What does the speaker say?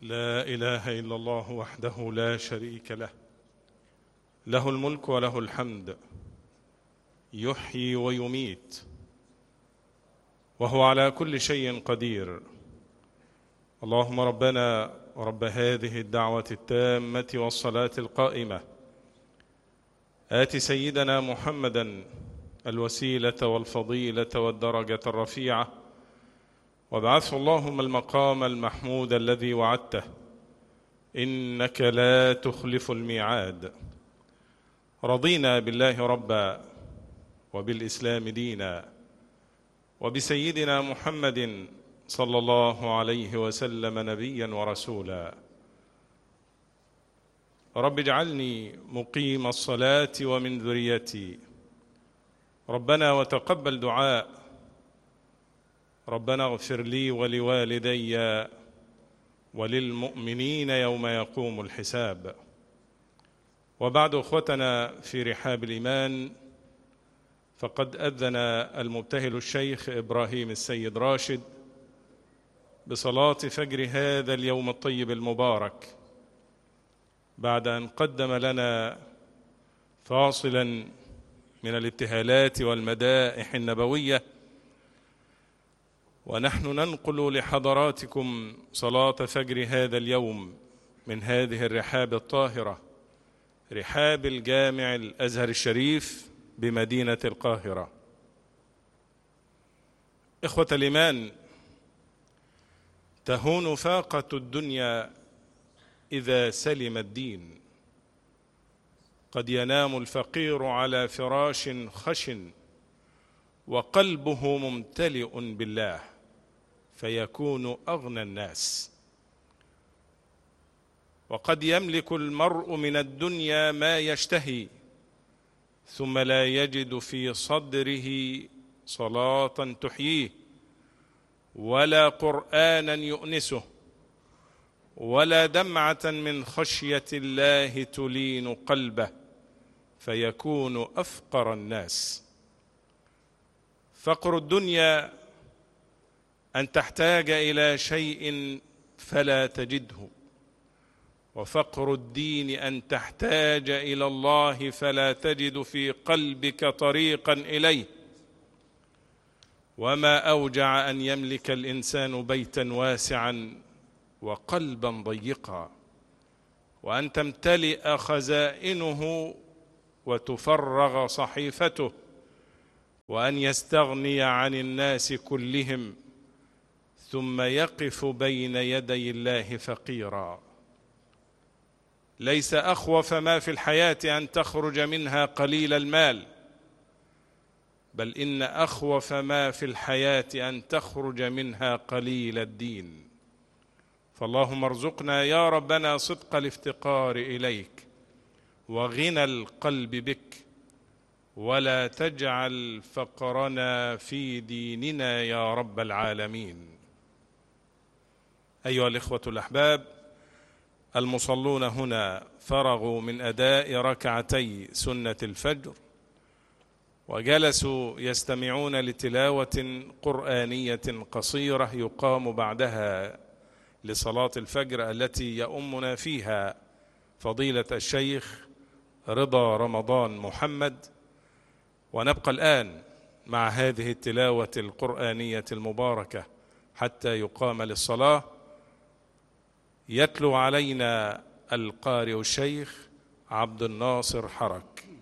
لا إله إلا الله وحده لا شريك له، له الملك وله الحمد، يحيي ويميت، وهو على كل شيء قدير. اللهم ربنا رب هذه الدعوة التامة والصلاة القائمة، آت سيدنا محمدا الوسيلة والفضيلة والدرجة الرفيعة، وابعثه اللهم المقام المحمود الذي وعدته، إنك لا تخلف الميعاد. رضينا بالله ربا، وبالإسلام دينا، وبسيدنا محمد صلى الله عليه وسلم نبيا ورسولا. رب اجعلني مقيم الصلاة ومن ذريتي. ربنا وتقبل دعاء. ربنا اغفر لي ولوالدي وللمؤمنين يوم يقوم الحساب. وبعد، أخوتنا في رحاب الإيمان، فقد أذن المبتهل الشيخ إبراهيم السيد راشد بصلاة فجر هذا اليوم الطيب المبارك، بعد أن قدم لنا فاصلا من الابتهالات والمدائح النبوية، ونحن ننقل لحضراتكم صلاة فجر هذا اليوم من هذه الرحاب الطاهرة، رحاب الجامع الأزهر الشريف بمدينة القاهرة. إخوة الإيمان، تهون فاقة الدنيا إذا سلم الدين. قد ينام الفقير على فراش خشن وقلبه ممتلئ بالله، فيكون أغنى الناس. وقد يملك المرء من الدنيا ما يشتهي، ثم لا يجد في صدره صلاة تحييه، ولا قرآنا يؤنسه، ولا دمعة من خشية الله تلين قلبه، فيكون أفقر الناس. فقر الدنيا أن تحتاج إلى شيء فلا تجده، وفقر الدين أن تحتاج إلى الله فلا تجد في قلبك طريقا إليه. وما أوجع أن يملك الإنسان بيتا واسعا وقلبا ضيقا، وأن تمتلئ خزائنه وتفرغ صحيفته، وأن يستغني عن الناس كلهم ثم يقف بين يدي الله فقيرا. ليس أخوف ما في الحياة أن تخرج منها قليل المال، بل إن أخوف ما في الحياة أن تخرج منها قليل الدين. فاللهم ارزقنا يا ربنا صدق الافتقار إليك وغنى القلب بك، ولا تجعل فقرنا في ديننا يا رب العالمين. أيها الإخوة الأحباب، المصلون هنا فرغوا من أداء ركعتي سنة الفجر، وجلسوا يستمعون لتلاوة قرآنية قصيرة يقام بعدها لصلاة الفجر التي يؤمنا فيها فضيلة الشيخ رضا رمضان محمد. ونبقى الآن مع هذه التلاوة القرآنية المباركة حتى يقام للصلاة. يتلو علينا القارئ الشيخ عبد الناصر حرك.